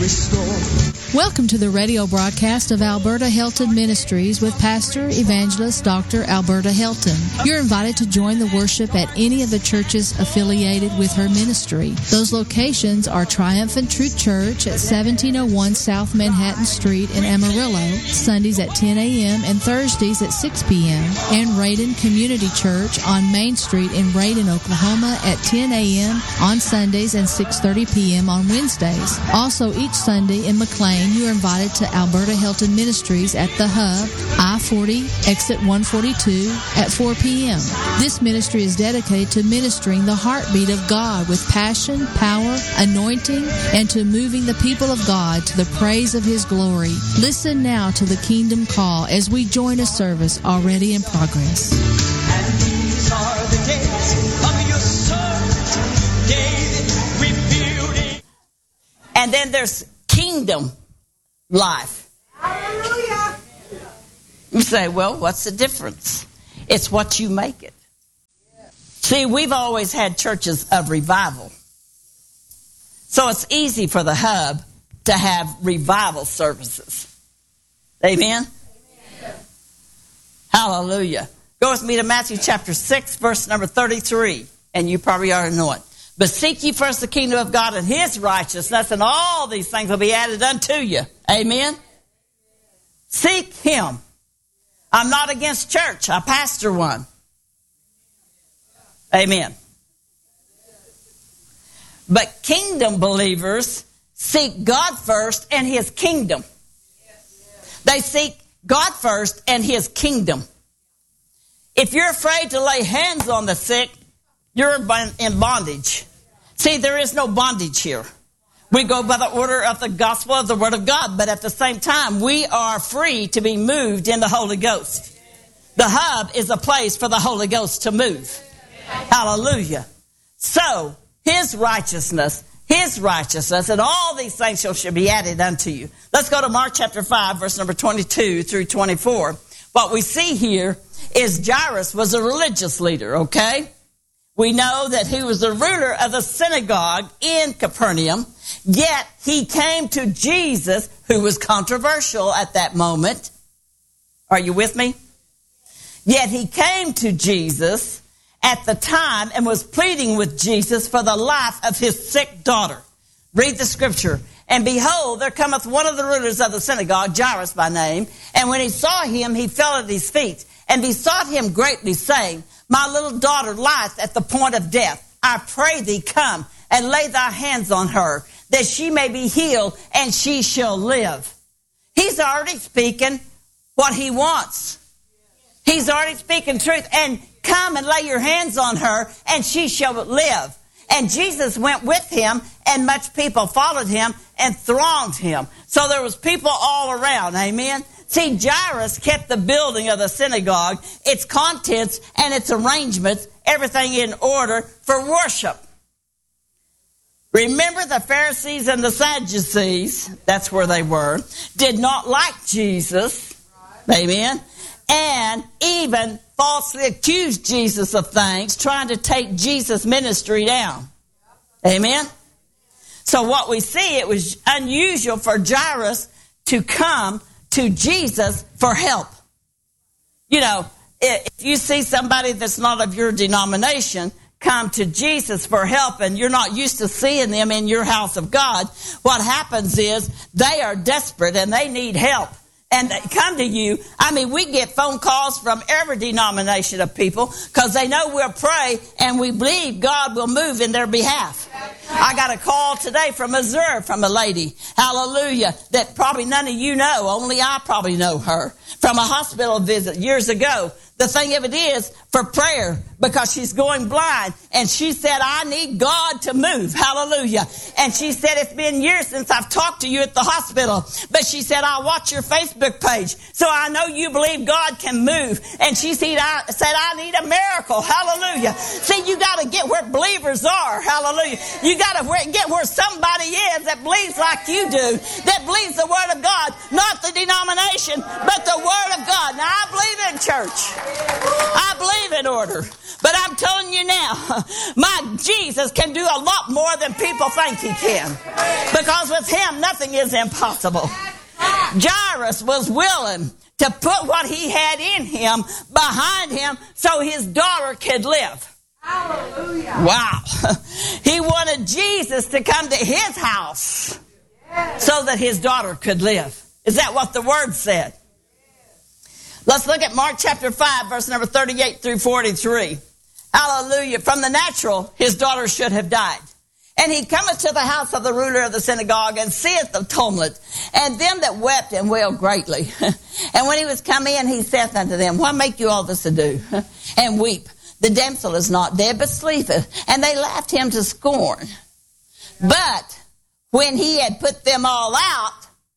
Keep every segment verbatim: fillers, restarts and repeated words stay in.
restore. Welcome to the radio broadcast of Alberta Helton Ministries with Pastor Evangelist Doctor Alberta Helton. You're invited to join the worship at any of the churches affiliated with her ministry. Those locations are Triumphant Truth Church at seventeen oh one South Manhattan Street in Amarillo, Sundays at ten a.m. and Thursdays at six p.m., and Raiden Community Church on Main Street in Raiden, Oklahoma at ten a.m. on Sundays and six thirty p.m. on Wednesdays. Also, each Sunday in McLean, you are invited to Alberta Helton Ministries at The Hub, I forty, exit one forty-two at four p.m. This ministry is dedicated to ministering the heartbeat of God with passion, power, anointing, and to moving the people of God to the praise of His glory. Listen now to the Kingdom Call as we join a service already in progress. And these are the days of your servant David, rebuilding. And then there's kingdom life. Hallelujah. You say, well, what's the difference? It's what you make it. See, we've always had churches of revival. So it's easy for the Hub to have revival services. Amen? Amen. Hallelujah. Go with me to Matthew chapter six, verse number thirty-three. And you probably already know it. But seek ye first the kingdom of God and His righteousness, and all these things will be added unto you. Amen? Seek Him. I'm not against church. I pastor one. Amen. But kingdom believers seek God first and His kingdom. They seek God first and His kingdom. If you're afraid to lay hands on the sick, you're in bondage. See, there is no bondage here. We go by the order of the gospel of the Word of God, but at the same time, we are free to be moved in the Holy Ghost. The Hub is a place for the Holy Ghost to move. Hallelujah. So, His righteousness, His righteousness, and all these things shall, shall be added unto you. Let's go to Mark chapter five, verse number twenty-two through twenty-four. What we see here is Jairus was a religious leader, okay? We know that he was the ruler of the synagogue in Capernaum, yet he came to Jesus, who was controversial at that moment. Are you with me? Yet he came to Jesus at the time and was pleading with Jesus for the life of his sick daughter. Read the scripture. And behold, there cometh one of the rulers of the synagogue, Jairus by name, and when he saw him, he fell at his feet and besought him greatly, saying, My little daughter lieth at the point of death. I pray thee, come and lay thy hands on her, that she may be healed, and she shall live. He's already speaking what he wants. He's already speaking truth. And come and lay your hands on her, and she shall live. And Jesus went with him, and much people followed him and thronged him. So there was people all around. Amen. See, Jairus kept the building of the synagogue, its contents and its arrangements, everything in order for worship. Remember, the Pharisees and the Sadducees, that's where they were, did not like Jesus. Amen. And even falsely accused Jesus of things, trying to take Jesus' ministry down. Amen. So what we see, it was unusual for Jairus to come to Jesus for help. You know, if you see somebody that's not of your denomination come to Jesus for help and you're not used to seeing them in your house of God, what happens is they are desperate and they need help. And they come to you. I mean, we get phone calls from every denomination of people because they know we'll pray and we believe God will move in their behalf. I got a call today from Missouri from a lady, hallelujah, that probably none of you know, only I probably know her, from a hospital visit years ago. The thing of it is for prayer because she's going blind. And she said, I need God to move. Hallelujah. And she said, it's been years since I've talked to you at the hospital. But she said, I watch your Facebook page. So I know you believe God can move. And she said, I, said, I need a miracle. Hallelujah. See, you got to get where believers are. Hallelujah. You got to get where somebody is that believes like you do. That believes the Word of God. Not the denomination, but the Word of God. Now, I believe in church. I believe in order. But I'm telling you now, my Jesus can do a lot more than people think he can. Because with him, nothing is impossible. Jairus was willing to put what he had in him behind him so his daughter could live. Hallelujah. Wow. He wanted Jesus to come to his house so that his daughter could live. Is that what the word said? Let's look at Mark chapter five, verse number thirty-eight through forty-three. Hallelujah. From the natural, his daughter should have died. And he cometh to the house of the ruler of the synagogue, and seeth the tumult, and them that wept and wailed greatly. And when he was come in, he saith unto them, What make you all this to do, and weep? The damsel is not dead, but sleepeth. And they laughed him to scorn. But when he had put them all out,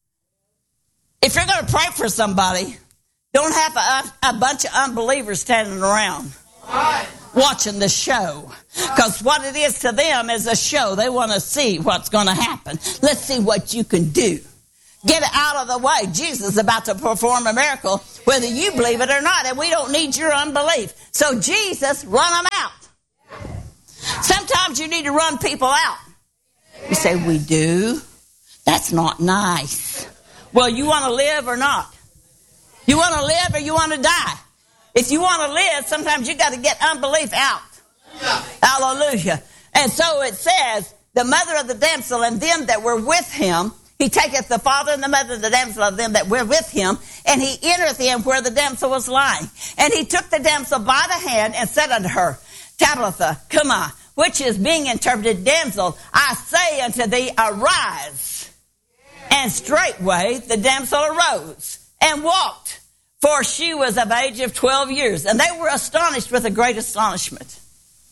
if you're going to pray for somebody, don't have a, a bunch of unbelievers standing around watching the show. Because what it is to them is a show. They want to see what's going to happen. Let's see what you can do. Get it out of the way. Jesus is about to perform a miracle, whether you believe it or not. And we don't need your unbelief. So Jesus, run them out. Sometimes you need to run people out. You say, we do? That's not nice. Well, you want to live or not? You want to live or you want to die? If you want to live, sometimes you got to get unbelief out. Yeah. Hallelujah. And so it says, the mother of the damsel and them that were with him, he taketh the father and the mother of the damsel of them that were with him, and he entereth in where the damsel was lying. And he took the damsel by the hand and said unto her, Tabitha, come on, which is being interpreted, damsel, I say unto thee, arise. And straightway the damsel arose and walked, for she was of age of twelve years. And they were astonished with a great astonishment.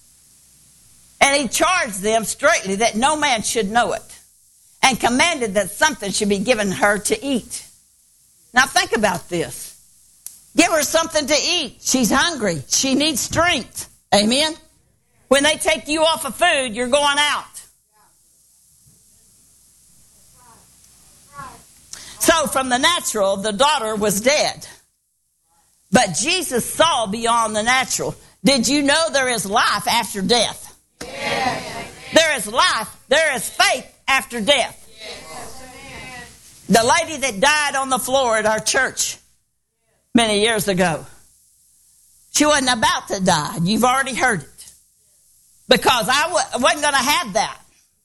And he charged them straitly that no man should know it, and commanded that something should be given her to eat. Now think about this. Give her something to eat. She's hungry. She needs strength. Amen? When they take you off of food, you're going out. So from the natural, the daughter was dead. But Jesus saw beyond the natural. Did you know there is life after death? Yes. There is life. There is faith after death. Yes. The lady that died on the floor at our church many years ago, she wasn't about to die. You've already heard it. Because I w- wasn't going to have that.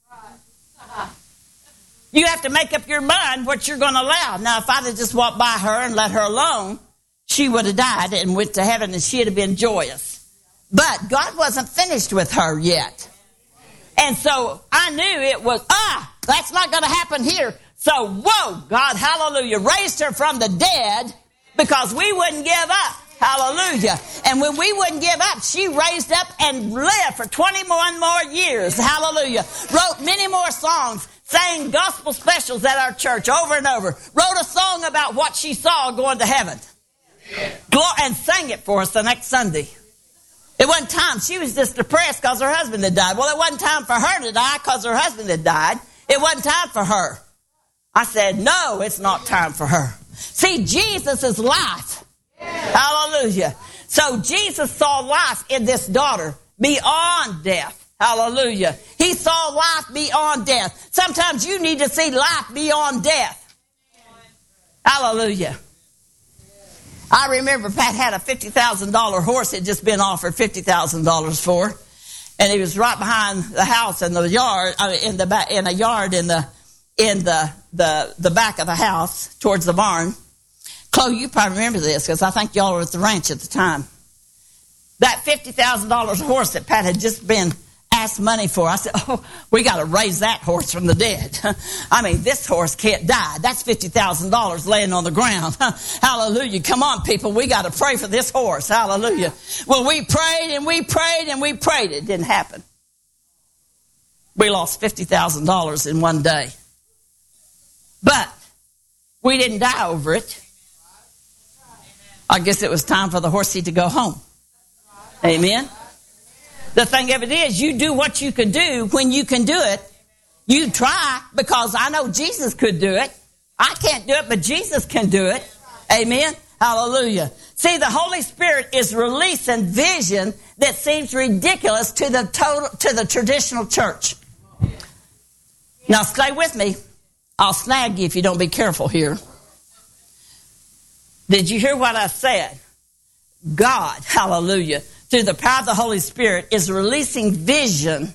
You have to make up your mind what you're going to allow. Now, if I'd have just walked by her and let her alone, she would have died and went to heaven, and she'd have been joyous. But God wasn't finished with her yet. And so I knew it was, ah, that's not going to happen here. So, whoa, God, hallelujah, raised her from the dead because we wouldn't give up. Hallelujah. And when we wouldn't give up, she raised up and lived for twenty-one more years. Hallelujah. Wrote many more songs. Sang gospel specials at our church over and over. Wrote a song about what she saw going to heaven. And sang it for us the next Sunday. It wasn't time. She was just depressed because her husband had died. Well, it wasn't time for her to die because her husband had died. It wasn't time for her. I said, no, it's not time for her. See, Jesus is life. Hallelujah. So Jesus saw life in this daughter beyond death. Hallelujah. He saw life beyond death. Sometimes you need to see life beyond death. Hallelujah. I remember Pat had a fifty thousand dollars horse had just been offered fifty thousand dollars for. And he was right behind the house in the yard, uh, in the back, in a yard in the, in the, the, the back of the house towards the barn. Chloe, you probably remember this because I think y'all were at the ranch at the time. That fifty thousand dollars horse that Pat had just been asked money for. I said, oh, we got to raise that horse from the dead. I mean, this horse can't die. That's fifty thousand dollars laying on the ground. Hallelujah. Come on, people. We got to pray for this horse. Hallelujah. Well, we prayed and we prayed and we prayed. It didn't happen. We lost fifty thousand dollars in one day. But we didn't die over it. I guess it was time for the horsey to go home. Amen. The thing of it is, you do what you can do when you can do it. You try, because I know Jesus could do it. I can't do it, but Jesus can do it. Amen. Hallelujah. See, the Holy Spirit is releasing vision that seems ridiculous to the total, to the traditional church. Now stay with me. I'll snag you if you don't be careful here. Did you hear what I said? God, hallelujah, through the power of the Holy Spirit is releasing vision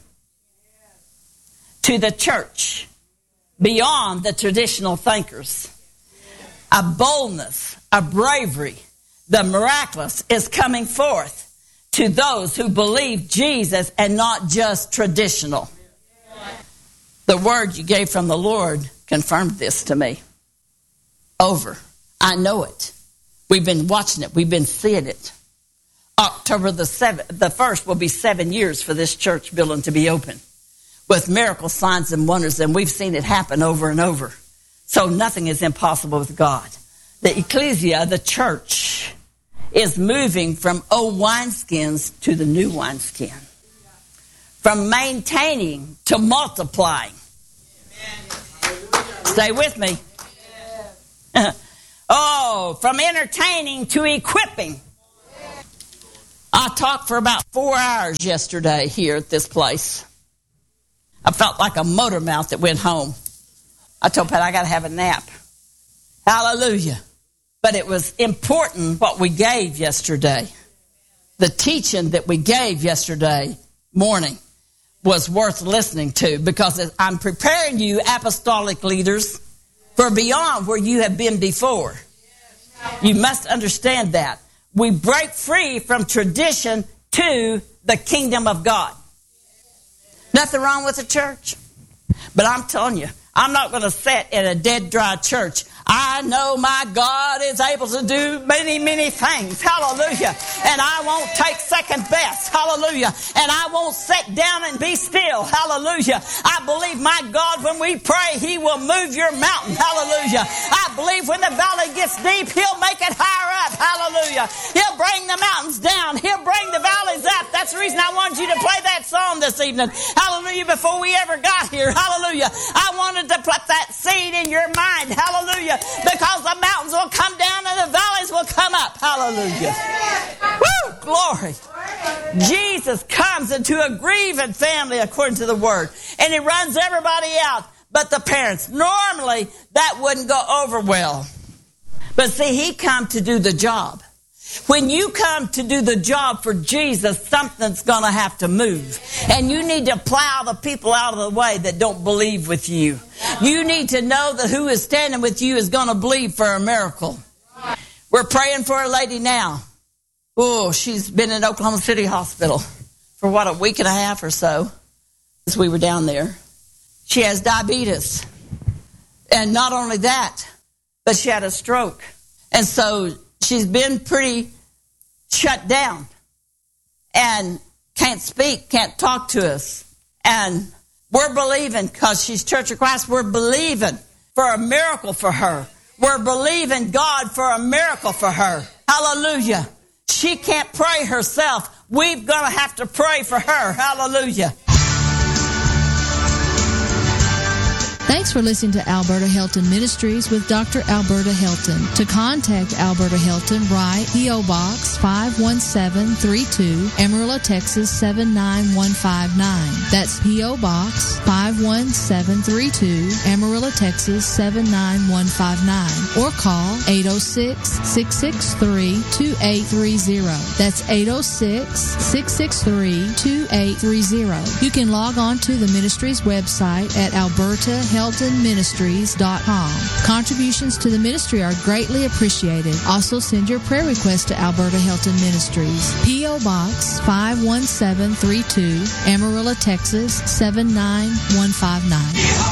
to the church beyond the traditional thinkers. A boldness, a bravery, the miraculous is coming forth to those who believe Jesus and not just traditional. The word you gave from the Lord confirmed this to me. Over. I know it. We've been watching it. We've been seeing it. October the seventh, the first will be seven years for this church building to be open with miracle signs and wonders, and we've seen it happen over and over. So nothing is impossible with God. The ecclesia, the church, is moving from old wineskins to the new wineskin. From maintaining to multiplying. Stay with me. Oh, from entertaining to equipping. I talked for about four hours yesterday here at this place. I felt like a motor mouth that went home. I told Pat I got to have a nap. Hallelujah. But it was important what we gave yesterday. The teaching that we gave yesterday morning was worth listening to, because I'm preparing you, apostolic leaders, for beyond where you have been before. You must understand that. We break free from tradition to the kingdom of God. Nothing wrong with the church. But I'm telling you, I'm not going to sit in a dead, dry church. I know my God is able to do many, many things. Hallelujah. And I won't take second best. Hallelujah. And I won't sit down and be still. Hallelujah. I believe my God, when we pray, He will move your mountain. Hallelujah. I believe when the valley gets deep, He'll make it higher up. Hallelujah. He'll bring the mountains down. He'll bring the valleys up. That's the reason I wanted you to play that song this evening. Hallelujah. Before we ever got here. Hallelujah. I wanted to put that seed in your mind. Hallelujah. Because the mountains will come down and the valleys will come up. Hallelujah. Woo! Glory. Jesus comes into a grieving family according to the word. And He runs everybody out but the parents. Normally, that wouldn't go over well. But see, He come to do the job. When you come to do the job for Jesus, something's going to have to move. And you need to plow the people out of the way that don't believe with you. You need to know that who is standing with you is going to believe for a miracle. We're praying for a lady now. Oh, she's been in Oklahoma City Hospital for what, a week and a half or so since we were down there. She has diabetes. And not only that, but she had a stroke. And so she's been pretty shut down and can't speak, can't talk to us. And we're believing, because she's Church of Christ, we're believing for a miracle for her. We're believing God for a miracle for her. Hallelujah. She can't pray herself. We're going to have to pray for her. Hallelujah. Thanks for listening to Alberta Helton Ministries with Doctor Alberta Helton. To contact Alberta Helton, write P O. Box five one seven three two, Amarillo, Texas seven nine one five nine. That's P O. Box five one seven three two, Amarillo, Texas seven nine one five nine. Or call eight oh six, six six three, two eight three zero. That's eight oh six, six six three, two eight three zero. You can log on to the ministry's website at alberta helton ministries dot com. Contributions to the ministry are greatly appreciated. Also send your prayer requests to Alberta Helton Ministries. P O. Box five one seven three two, Amarillo, Texas seven nine one five nine.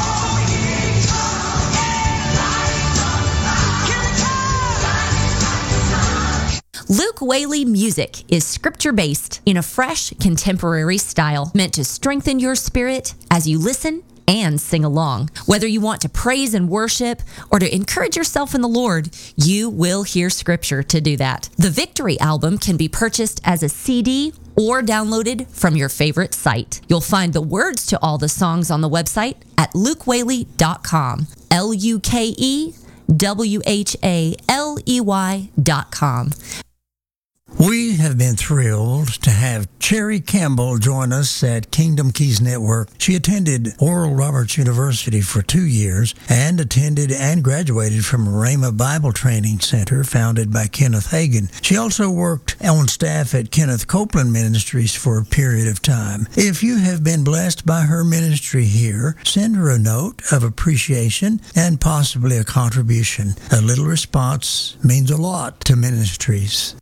Luke Whaley Music is scripture-based in a fresh, contemporary style meant to strengthen your spirit as you listen and sing along. Whether you want to praise and worship or to encourage yourself in the Lord, you will hear scripture to do that. The Victory album can be purchased as a C D or downloaded from your favorite site. You'll find the words to all the songs on the website at luke whaley dot com. L U K E W H A L E Y dot com. We have been thrilled to have Cherry Campbell join us at Kingdom Keys Network. She attended Oral Roberts University for two years and attended and graduated from Rhema Bible Training Center, founded by Kenneth Hagin. She also worked on staff at Kenneth Copeland Ministries for a period of time. If you have been blessed by her ministry here, send her a note of appreciation and possibly a contribution. A little response means a lot to ministries.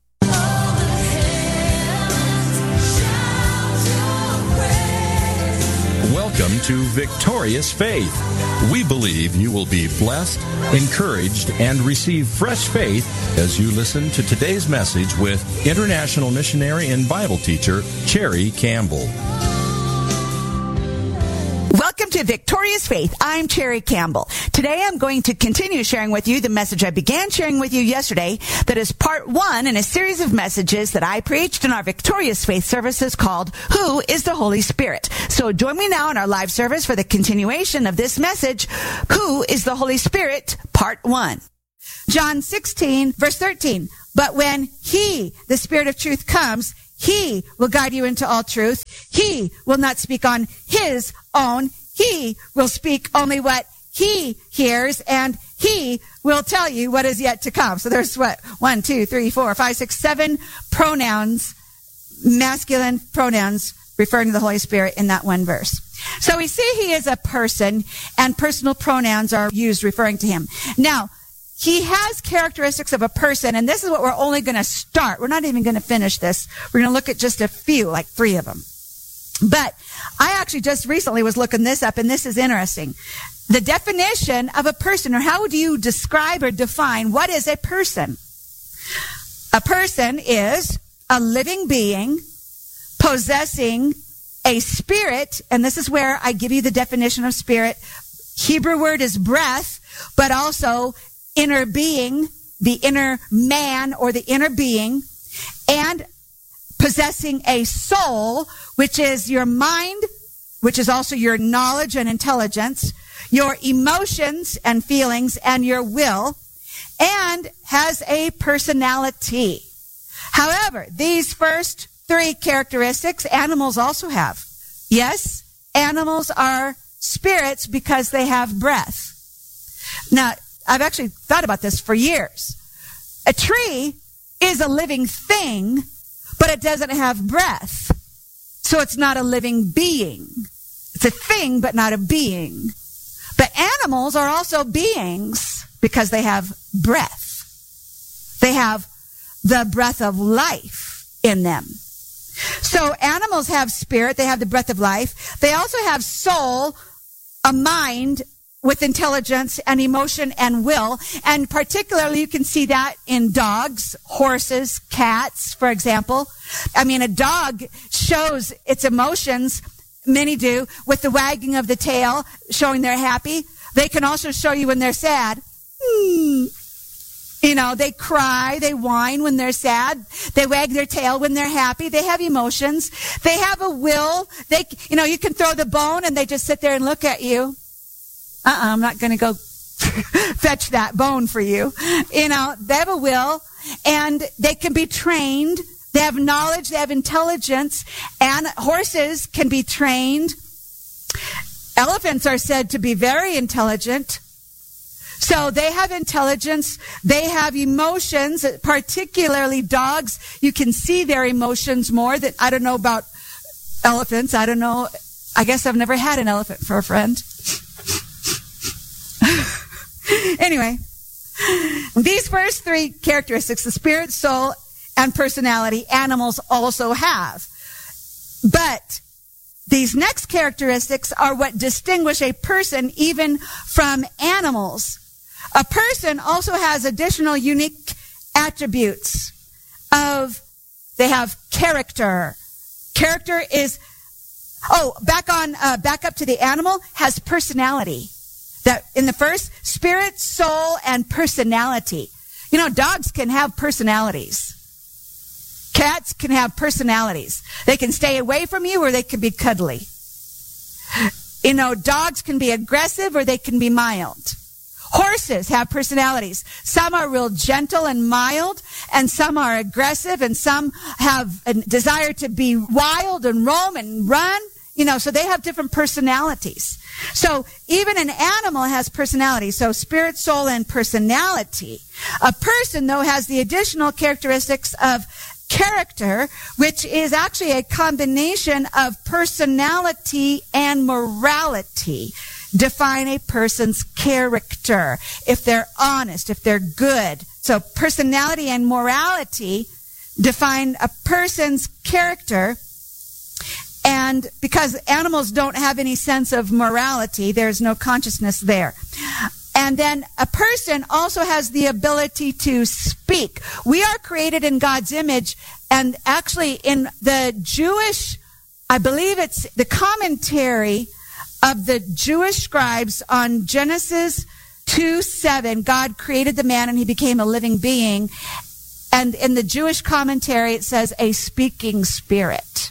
Welcome to Victorious Faith. We believe you will be blessed, encouraged, and receive fresh faith as you listen to today's message with international missionary and Bible teacher Cherry Campbell. Welcome to Victorious Faith. I'm Cherry Campbell. Today I'm going to continue sharing with you the message I began sharing with you yesterday, that is part one in a series of messages that I preached in our Victorious Faith services called Who is the Holy Spirit? So join me now in our live service for the continuation of this message, Who is the Holy Spirit? Part one. John sixteen, verse thirteen. But when He, the Spirit of truth, comes, He will guide you into all truth. He will not speak on His own. He will speak only what He hears, and He will tell you what is yet to come. So there's what? One, two, three, four, five, six, seven pronouns, masculine pronouns referring to the Holy Spirit in that one verse. So we see He is a person, and personal pronouns are used referring to Him. Now, He has characteristics of a person, and this is what we're only going to start. We're not even going to finish this. We're going to look at just a few, like three of them. But I actually just recently was looking this up, and this is interesting. The definition of a person, or how would you describe or define what is a person? A person is a living being possessing a spirit, and this is where I give you the definition of spirit. Hebrew word is breath, but also inner being, the inner man or the inner being, and possessing a soul, which is your mind, which is also your knowledge and intelligence, your emotions and feelings, and your will, and has a personality. However, these first three characteristics animals also have. Yes, animals are spirits because they have breath. Now, I've actually thought about this for years. A tree is a living thing, but it doesn't have breath. So it's not a living being. It's a thing, but not a being. But animals are also beings because they have breath. They have the breath of life in them. So animals have spirit. They have the breath of life. They also have soul, a mind, with intelligence and emotion and will. And particularly you can see that in dogs, horses, cats, for example. I mean, a dog shows its emotions, many do, with the wagging of the tail, showing they're happy. They can also show you when they're sad. Hmm. You know, they cry, they whine when they're sad. They wag their tail when they're happy. They have emotions. They have a will. They, you know, you can throw the bone and they just sit there and look at you. Uh-uh, I'm not going to go fetch that bone for you. You know, they have a will, and they can be trained. They have knowledge, they have intelligence, and horses can be trained. Elephants are said to be very intelligent. So they have intelligence, they have emotions, particularly dogs. You can see their emotions more than, I don't know about elephants. I don't know. I guess I've never had an elephant for a friend. Anyway, these first three characteristics, the spirit, soul, and personality, animals also have. But these next characteristics are what distinguish a person even from animals. A person also has additional unique attributes of, they have character. Character is, oh, back on, uh, back up to the animal, has personality. That in the first, spirit, soul, and personality. You know, dogs can have personalities. Cats can have personalities. They can stay away from you or they can be cuddly. You know, dogs can be aggressive or they can be mild. Horses have personalities. Some are real gentle and mild, and some are aggressive, and some have a desire to be wild and roam and run. You know, so they have different personalities. So even an animal has personality. So spirit, soul, and personality. A person, though, has the additional characteristics of character, which is actually a combination of personality and morality. Define a person's character, if they're honest, if they're good. So personality and morality define a person's character. And because animals don't have any sense of morality, there's no consciousness there. And then a person also has the ability to speak. We are created in God's image, and actually in the Jewish, I believe it's the commentary of the Jewish scribes on Genesis two seven, God created the man and he became a living being. And in the Jewish commentary, it says a speaking spirit.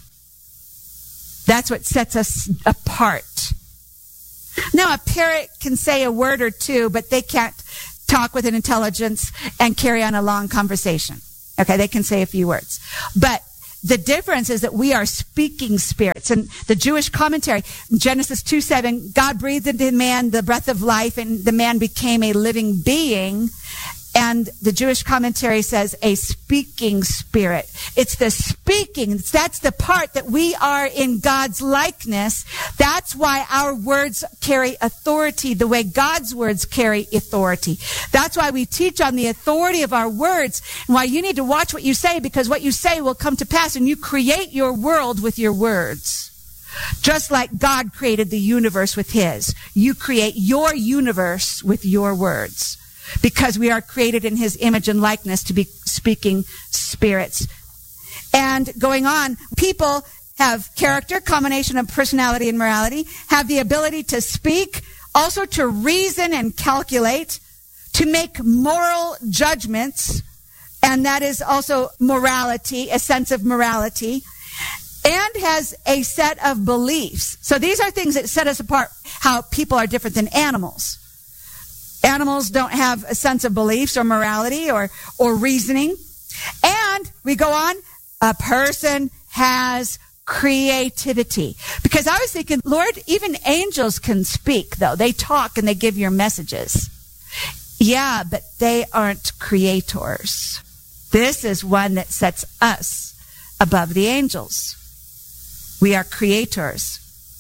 That's what sets us apart. Now, a parrot can say a word or two, but they can't talk with an intelligence and carry on a long conversation. Okay, they can say a few words. But the difference is that we are speaking spirits. And the Jewish commentary, Genesis two seven, God breathed into man the breath of life, and the man became a living being. And the Jewish commentary says a speaking spirit. It's the speaking. That's the part that we are in God's likeness. That's why our words carry authority the way God's words carry authority. That's why we teach on the authority of our words, and why you need to watch what you say, because what you say will come to pass, and you create your world with your words. Just like God created the universe with his. You create your universe with your words. Because we are created in his image and likeness to be speaking spirits. And going on, people have character, combination of personality and morality, have the ability to speak, also to reason and calculate, to make moral judgments, and that is also morality, a sense of morality, and has a set of beliefs. So these are things that set us apart, how people are different than animals. Animals don't have a sense of beliefs or morality or, or reasoning. And we go on, a person has creativity. Because I was thinking, Lord, even angels can speak, though. They talk and they give your messages. Yeah, but they aren't creators. This is one that sets us above the angels. We are creators.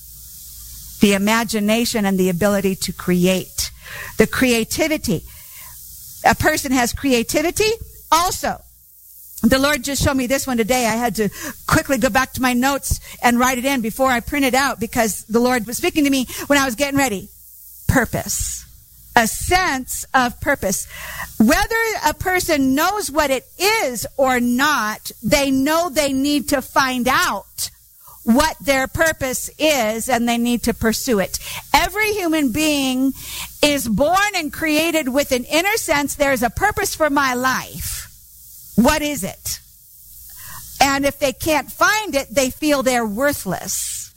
The imagination and the ability to create. The creativity. A person has creativity. Also, the Lord just showed me this one today. I had to quickly go back to my notes and write it in before I print it out, because the Lord was speaking to me when I was getting ready. Purpose. A sense of purpose. Whether a person knows what it is or not, they know they need to find out what their purpose is, and they need to pursue it. Every human being is born and created with an inner sense, there's a purpose for my life. What is it? And if they can't find it, they feel they're worthless.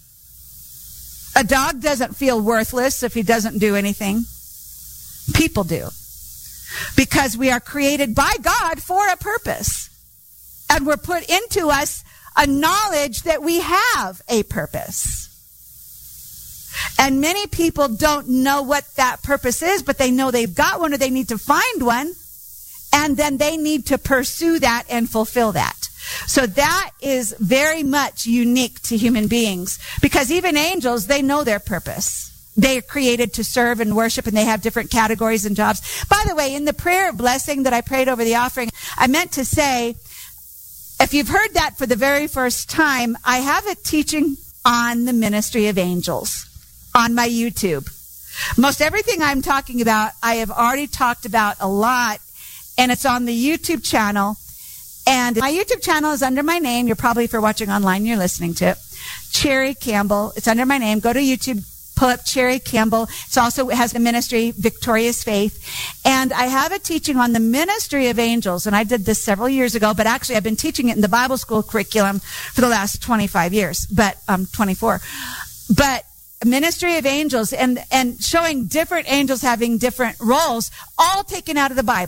A dog doesn't feel worthless if he doesn't do anything. People do. Because we are created by God for a purpose. And we're put into us a knowledge that we have a purpose. And many people don't know what that purpose is, but they know they've got one, or they need to find one, and then they need to pursue that and fulfill that. So that is very much unique to human beings, because even angels, they know their purpose. They are created to serve and worship, and they have different categories and jobs. By the way, in the prayer of blessing that I prayed over the offering, I meant to say, if you've heard that for the very first time, I have a teaching on the ministry of angels on my YouTube. Most everything I'm talking about, I have already talked about a lot, and it's on the YouTube channel. And my YouTube channel is under my name. You're probably, if you're watching online, you're listening to it. Cherry Campbell. It's under my name. Go to YouTube. Pull up Cherry Campbell. It also has the ministry, Victorious Faith. And I have a teaching on the ministry of angels. And I did this several years ago, but actually I've been teaching it in the Bible school curriculum for the last twenty-five years, but, um, twenty-four. But ministry of angels, and, and showing different angels having different roles, all taken out of the Bible.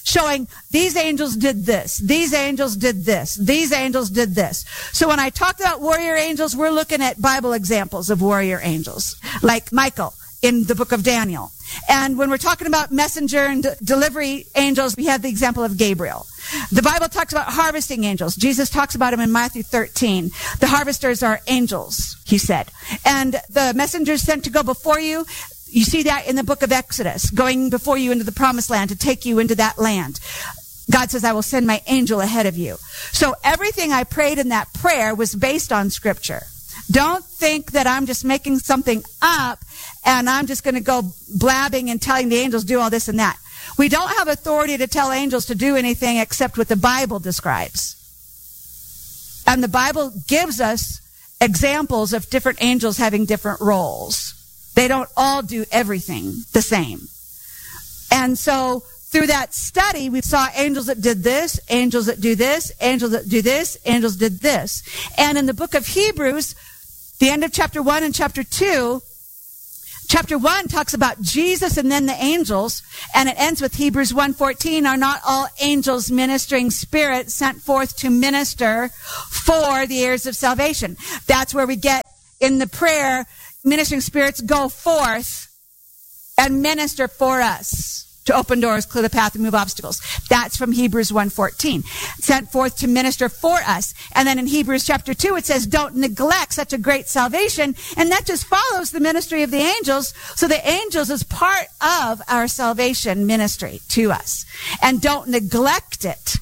showing these angels did this, these angels did this, these angels did this. So when I talked about warrior angels, we're looking at Bible examples of warrior angels, like Michael in the book of Daniel. And when we're talking about messenger and de- delivery angels, we have the example of Gabriel. The Bible talks about harvesting angels. Jesus talks about them in Matthew thirteen. The harvesters are angels, he said. And the messengers sent to go before you, you see that in the book of Exodus, going before you into the promised land to take you into that land. God says, I will send my angel ahead of you. So everything I prayed in that prayer was based on Scripture. Don't think that I'm just making something up and I'm just going to go blabbing and telling the angels do all this and that. We don't have authority to tell angels to do anything except what the Bible describes. And the Bible gives us examples of different angels having different roles. They don't all do everything the same. And so through that study, we saw angels that did this, angels that do this, angels that do this, angels did this. And in the book of Hebrews, the end of chapter one and chapter two, chapter one talks about Jesus and then the angels, and it ends with Hebrews one fourteen, are not all angels ministering spirits sent forth to minister for the heirs of salvation. That's where we get in the prayer, ministering spirits go forth and minister for us to open doors, clear the path, and move obstacles. That's from Hebrews one fourteen. Sent forth to minister for us. And then in Hebrews chapter two, it says, don't neglect such a great salvation. And that just follows the ministry of the angels. So the angels is part of our salvation ministry to us. And don't neglect it.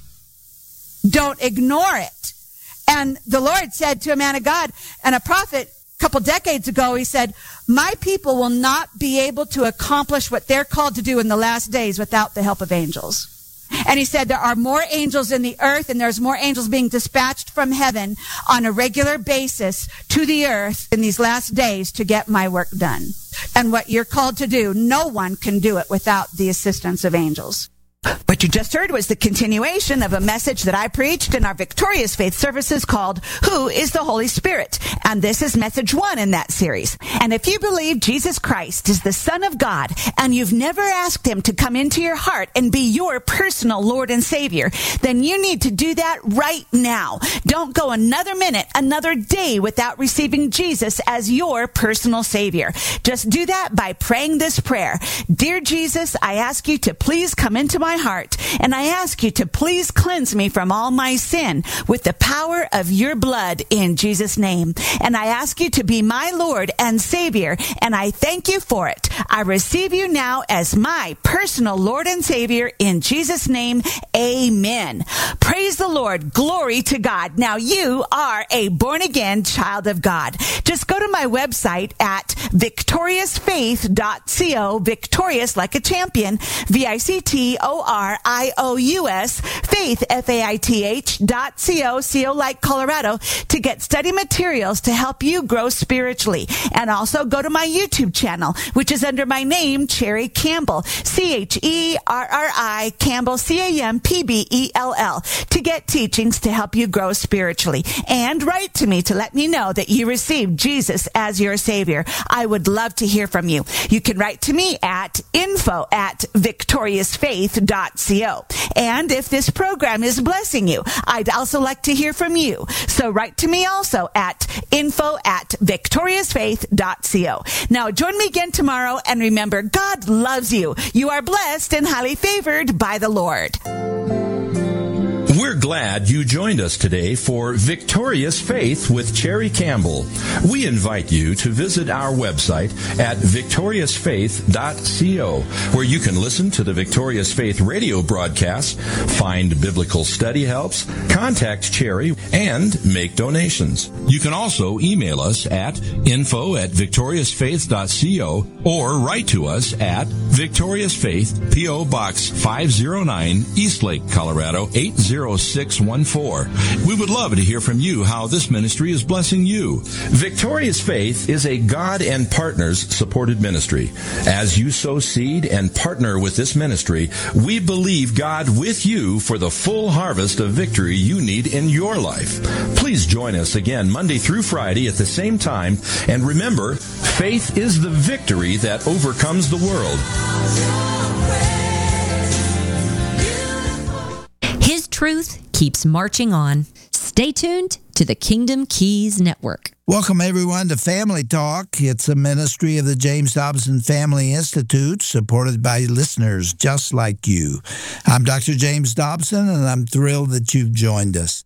Don't ignore it. And the Lord said to a man of God and a prophet, couple decades ago, he said, my people will not be able to accomplish what they're called to do in the last days without the help of angels. And he said there are more angels in the earth and there's more angels being dispatched from heaven on a regular basis to the earth in these last days to get my work done. And what you're called to do, no one can do it without the assistance of angels. What you just heard was the continuation of a message that I preached in our Victorious Faith services called, Who is the Holy Spirit? And this is message one in that series. And if you believe Jesus Christ is the Son of God and you've never asked him to come into your heart and be your personal Lord and Savior, then you need to do that right now. Don't go another minute, another day without receiving Jesus as your personal Savior. Just do that by praying this prayer. Dear Jesus, I ask you to please come into my heart, and I ask you to please cleanse me from all my sin with the power of your blood in Jesus' name. And I ask you to be my Lord and Savior, and I thank you for it. I receive you now as my personal Lord and Savior in Jesus' name. Amen. Praise the Lord. Glory to God. Now you are a born-again child of God. Just go to my website at victorious faith dot co, victorious like a champion, V I C T O R I O U S, faith, F A I T H, dot co, co like Colorado, to get study materials to help you grow spiritually. And also go to my YouTube channel, which is under my name, Cherry Campbell, C H E R R I, Campbell, C A M P B E L L, to get teachings to help you grow spiritually. And write to me to let me know that you received Jesus as your Savior. I would love to hear from you. You can write to me at info at victorious faith dot co. And if this program is blessing you, I'd also like to hear from you. So write to me also at info at victorious faith dot co. Now join me again tomorrow, and remember, God loves you. You are blessed and highly favored by the Lord. We're glad you joined us today for Victorious Faith with Cherry Campbell. We invite you to visit our website at victorious faith dot co, where you can listen to the Victorious Faith radio broadcasts, find biblical study helps, contact Cherry, and make donations. You can also email us at info at victorious faith dot co or write to us at Victorious Faith, P O. Box five oh nine, Eastlake, Colorado eight zero six one four. We would love to hear from you how this ministry is blessing you. Victorious Faith is a God and Partners supported ministry. As you sow seed and partner with this ministry, we believe God with you for the full harvest of victory you need in your life. Please join us again Monday through Friday at the same time, and remember, faith is the victory that overcomes the world. You truth keeps marching on. Stay tuned to the Kingdom Keys Network. Welcome, everyone, to Family Talk. It's a ministry of the James Dobson Family Institute, supported by listeners just like you. I'm Doctor James Dobson, and I'm thrilled that you've joined us.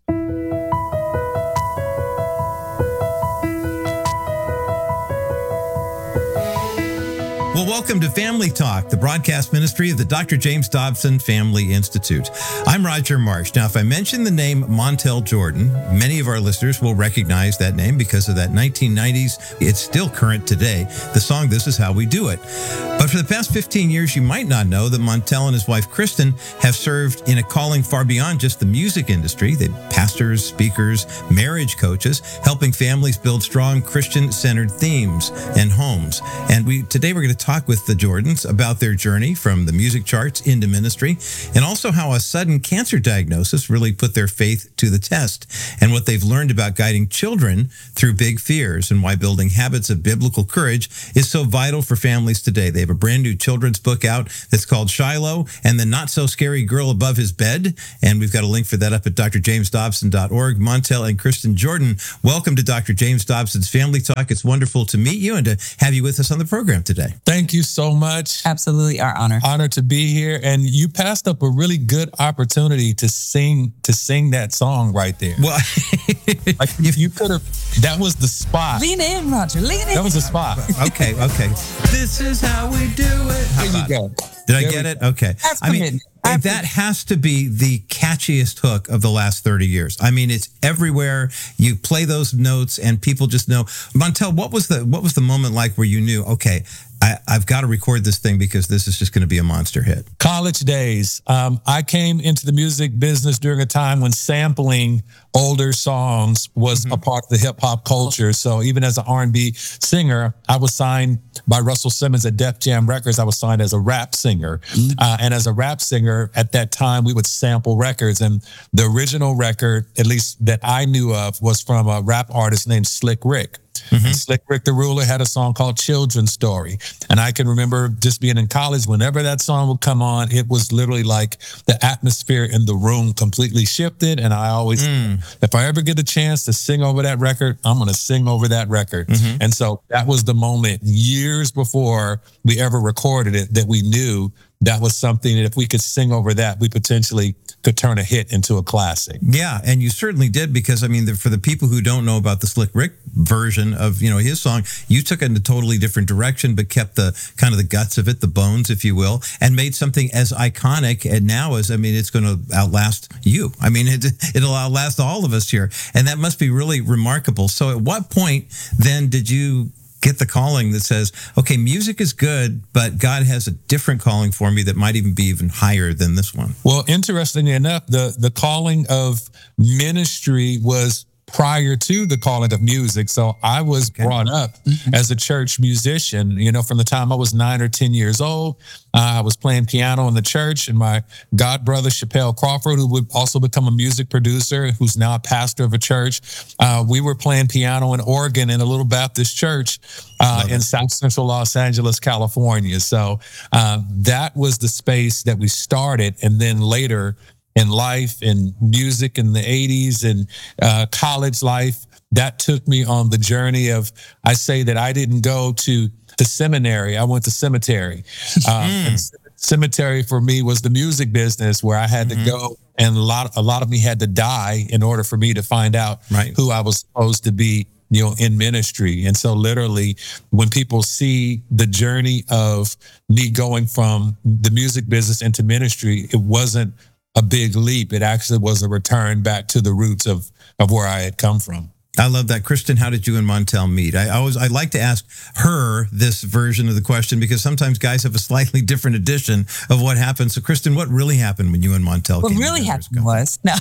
Well, welcome to Family Talk, the broadcast ministry of the Doctor James Dobson Family Institute. I'm Roger Marsh. Now, if I mention the name Montel Jordan, many of our listeners will recognize that name because of that nineteen nineties, it's still current today, the song This Is How We Do It. But for the past fifteen years, you might not know that Montel and his wife Kristen have served in a calling far beyond just the music industry. They're pastors, speakers, marriage coaches, helping families build strong Christian-centered themes and homes. And we today we're going to talk with the Jordans about their journey from the music charts into ministry, and also how a sudden cancer diagnosis really put their faith to the test, and what they've learned about guiding children through big fears, and why building habits of biblical courage is so vital for families today. They have a brand new children's book out that's called Shiloh and the Not So Scary Girl Above His Bed, and we've got a link for that up at d r james dobson dot org. Montel and Kristen Jordan, welcome to Doctor James Dobson's Family Talk. It's wonderful to meet you and to have you with us on the program today. Thank you so much. Absolutely, our honor. Honor to be here. And you passed up a really good opportunity to sing to sing that song right there. Well, like if you could have, that was the spot. Lean in, Roger. Lean in. That was the spot. Okay, okay. This is how we do it. How There you about- go. Did I There get we it? go. Okay. That's I mean, commitment. and that has to be the catchiest hook of the last thirty years. I mean, it's everywhere. You play those notes and people just know. Montel, what was the what was the moment like where you knew, okay, I, I've got to record this thing because this is just going to be a monster hit? College days. Um, I came into the music business during a time when sampling older songs was Mm-hmm. a part of the hip hop culture. So even as an R and B singer, I was signed by Russell Simmons at Def Jam Records. I was signed as a rap singer. Uh, and as a rap singer at that time, we would sample records. And the original record, at least that I knew of, was from a rap artist named Slick Rick. Mm-hmm. And Slick Rick the Ruler had a song called Children's Story. And I can remember just being in college, whenever that song would come on, it was literally like the atmosphere in the room completely shifted. And I always, mm. if I ever get a chance to sing over that record, I'm going to sing over that record. Mm-hmm. And so that was the moment years before we ever recorded it that we knew that was something that if we could sing over that, we potentially could turn a hit into a classic. Yeah, and you certainly did, because I mean, the, for the people who don't know about the Slick Rick version of, you know, his song, you took it in a totally different direction, but kept the kind of the guts of it, the bones, if you will, and made something as iconic. And now as, I mean, it's going to outlast you. I mean, it, it'll outlast all of us here. And that must be really remarkable. So at what point then did you get the calling that says, okay, music is good, but God has a different calling for me that might even be even higher than this one? Well, interestingly enough, the, the calling of ministry was prior to the calling of music. So I was okay. brought up mm-hmm. as a church musician. You know, from the time I was nine or ten years old, uh, I was playing piano in the church, and my god brother, Chappelle Crawford, who would also become a music producer, who's now a pastor of a church, uh, we were playing piano and organ in a little Baptist church uh, in South Central Los Angeles, California. So uh, that was the space that we started. And then later in life, in music in the eighties, and uh, college life, that took me on the journey of, I say that I didn't go to the seminary, I went to cemetery. Um, mm. And cemetery for me was the music business, where I had mm-hmm. to go, and a lot, a lot of me had to die in order for me to find out right. who I was supposed to be, you know, in ministry. And so literally when people see the journey of me going from the music business into ministry, it wasn't a big leap. It actually was a return back to the roots of, of where I had come from. I love that. Kristen, how did you and Montel meet? I always, I like to ask her this version of the question, because sometimes guys have a slightly different edition of what happened. So Kristen, what really happened when you and Montel what came What really together? happened was, no.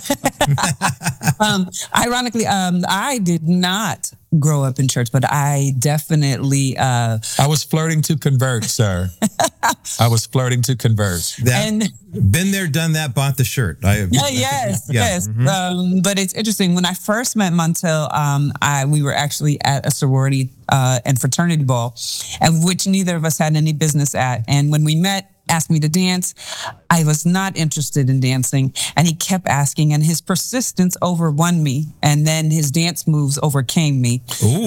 um, ironically, um, I did not grow up in church, but I definitely... Uh, I was flirting to convert, sir. I was flirting to convert. That, and been there, done that, bought the shirt. I, yeah, yes, yeah. yes. Mm-hmm. Um, but it's interesting. When I first met Montel, um, I, we were actually at a sorority uh, and fraternity ball, at which neither of us had any business at. And when we met, asked me to dance, I was not interested in dancing, and he kept asking, and his persistence overwon me, and then his dance moves overcame me. Ooh.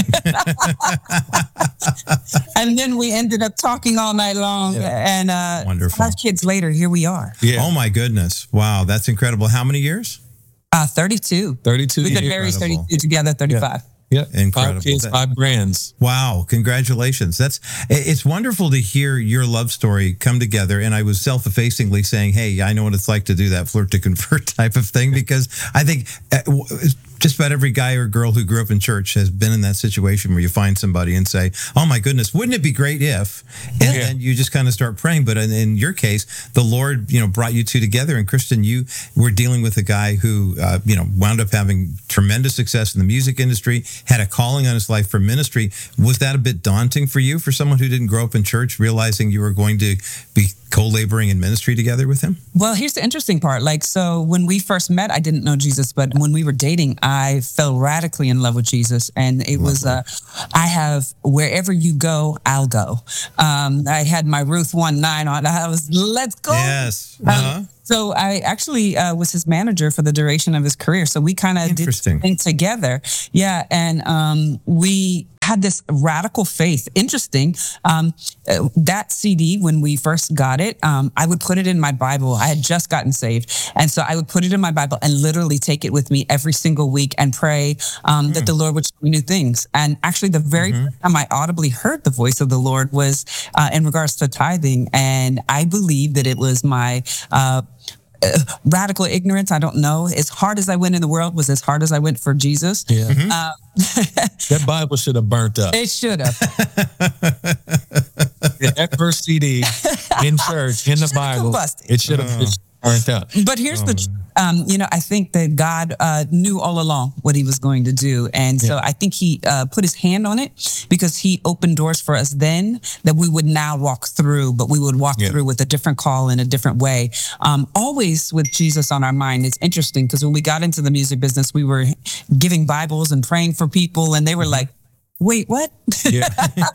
And then we ended up talking all night long, yeah. and uh, Wonderful. five kids later, here we are. Yeah. Oh my goodness! Wow, that's incredible. How many years? Uh, thirty-two. thirty-two. We've been married thirty-two together, thirty-five. Yeah. Yeah, incredible. Five kids, five grands. Wow, congratulations. That's it's wonderful to hear your love story come together. And I was self-effacingly saying, hey, I know what it's like to do that flirt to convert type of thing, because I think just about every guy or girl who grew up in church has been in that situation where you find somebody and say, oh my goodness, wouldn't it be great if, and yeah. then you just kind of start praying. But in, in your case, the Lord, you know, brought you two together. And Kristen, you were dealing with a guy who, uh, you know, wound up having tremendous success in the music industry, had a calling on his life for ministry. Was that a bit daunting for you, for someone who didn't grow up in church, realizing you were going to be co-laboring in ministry together with him? Well, here's the interesting part. Like, so when we first met, I didn't know Jesus, but when we were dating, I fell radically in love with Jesus. And it was, uh, I have, wherever you go, I'll go. Um, I had my Ruth one nine on. I was, let's go. Yes. Uh-huh. Um, So I actually uh, was his manager for the duration of his career. So we kind of did things together. Yeah. And um, we had this radical faith. Interesting. Um, uh, that C D, when we first got it, um, I would put it in my Bible. I had just gotten saved. And so I would put it in my Bible and literally take it with me every single week and pray um, mm. that the Lord would show me new things. And actually the very mm-hmm. first time I audibly heard the voice of the Lord was uh, in regards to tithing. And I believe that it was my uh, Uh, radical ignorance. I don't know. As hard as I went in the world was as hard as I went for Jesus. Yeah. Mm-hmm. Um, that Bible should have burnt up. It should have. Yeah, that first C D in church, in the Bible, it should have uh, burnt up. But here's oh, the, um, you know, I think that God uh, knew all along what he was going to do. And so yeah. I think he uh, put his hand on it because he opened doors for us then that we would now walk through, but we would walk yeah. through with a different call in a different way. Um, always with Jesus on our mind. It's interesting because when we got into the music business, we were giving Bibles and praying for people and they were like, wait, what? Yeah.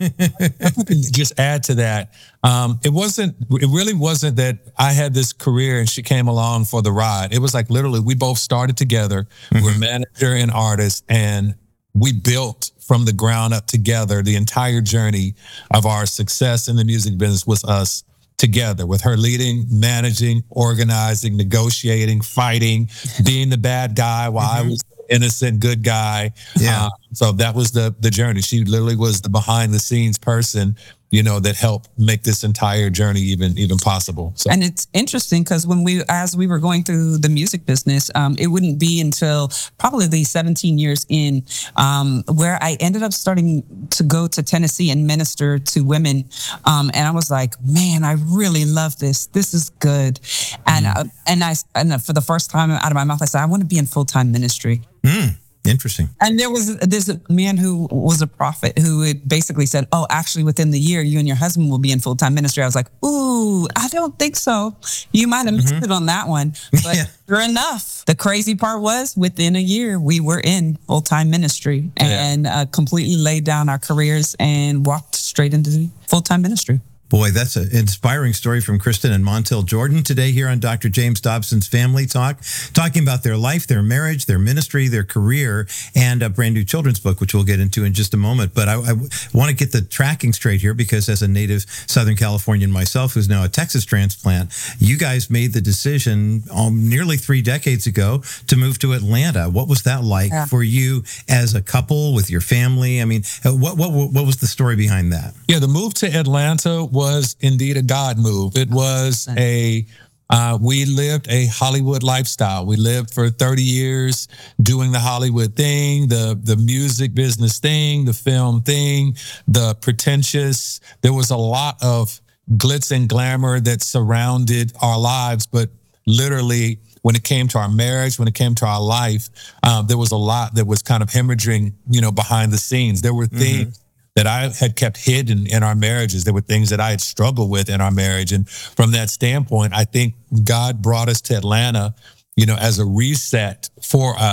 Just add to that. Um, it wasn't, it really wasn't that I had this career and she came along for the ride. It was like literally we both started together. Mm-hmm. We're manager and artist, and we built from the ground up together. The entire journey of our success in the music business was us together, with her leading, managing, organizing, negotiating, fighting, being the bad guy while mm-hmm. I was innocent, good guy. Yeah. Uh, so that was the the journey. She literally was the behind the scenes person, you know, that helped make this entire journey even even possible. So. And it's interesting because when we, as we were going through the music business, um, it wouldn't be until probably seventeen years in um, where I ended up starting to go to Tennessee and minister to women. Um, and I was like, man, I really love this. This is good. And mm. uh, and I and for the first time out of my mouth, I said, I want to be in full time ministry. Mm. Interesting. And there was this man who was a prophet who had basically said, oh, actually, within the year, you and your husband will be in full-time ministry. I was like, ooh, I don't think so. You might have missed mm-hmm. it on that one. But yeah. sure enough, the crazy part was within a year, we were in full-time ministry and yeah. uh, completely laid down our careers and walked straight into full-time ministry. Boy, that's an inspiring story from Kristen and Montel Jordan today here on Doctor James Dobson's Family Talk, talking about their life, their marriage, their ministry, their career, and a brand new children's book, which we'll get into in just a moment. But I, I want to get the tracking straight here because as a native Southern Californian myself, who's now a Texas transplant, you guys made the decision um, nearly three decades ago to move to Atlanta. What was that like yeah. for you as a couple with your family? I mean, what, what, what was the story behind that? Yeah, the move to Atlanta was was indeed a God move. It was a, uh, we lived a Hollywood lifestyle. We lived for thirty years doing the Hollywood thing, the, the music business thing, the film thing, the pretentious. There was a lot of glitz and glamour that surrounded our lives, but literally when it came to our marriage, when it came to our life, um, there was a lot that was kind of hemorrhaging, you know, behind the scenes. There were things mm-hmm. that I had kept hidden in our marriages. There were things that I had struggled with in our marriage. And from that standpoint, I think God brought us to Atlanta, you know, as a reset for us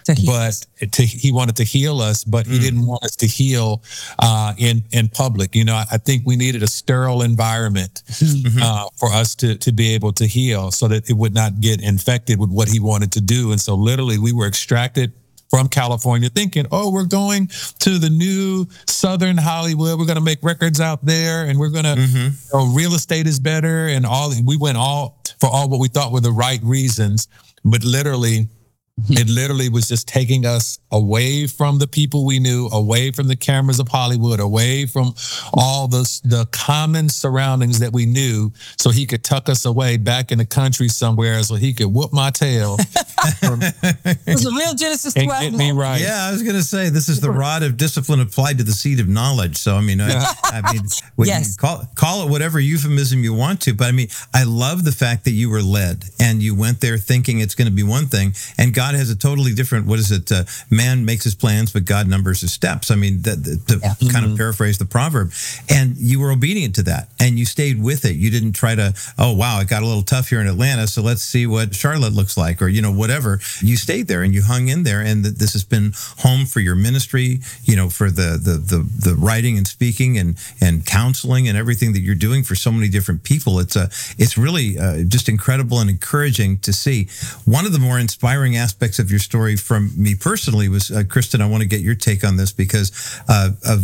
but to, he wanted to heal us, but he mm. didn't want us to heal uh, in in public. You know, I, I think we needed a sterile environment mm-hmm. uh, for us to to be able to heal, so that it would not get infected with what he wanted to do. And so, literally, we were extracted from California, thinking, "Oh, we're going to the new Southern Hollywood. We're going to make records out there, and we're going to, mm-hmm. you know, real estate is better." And all we went all for all what we thought were the right reasons, but literally. It literally was just taking us away from the people we knew, away from the cameras of Hollywood, away from all the, the common surroundings that we knew, so he could tuck us away back in the country somewhere so he could whoop my tail. It was a real Genesis twelve. Get me right. Yeah, I was going to say, this is the rod of discipline applied to the seed of knowledge. So, I mean, I, I mean, when yes. you call, call it whatever euphemism you want to, but I mean, I love the fact that you were led and you went there thinking it's going to be one thing, and God God has a totally different, what is it? Uh, man makes his plans, but God numbers his steps. I mean, that, that, to yeah. kind mm-hmm. of paraphrase the proverb. And you were obedient to that, and you stayed with it. You didn't try to, oh, wow, it got a little tough here in Atlanta, so let's see what Charlotte looks like, or, you know, whatever. You stayed there and you hung in there, and th- this has been home for your ministry, you know, for the the the, the writing and speaking and, and counseling and everything that you're doing for so many different people. It's a, it's really uh, just incredible and encouraging to see. One of the more inspiring aspects of your story from me personally was, uh, Kristen, I want to get your take on this, because uh, of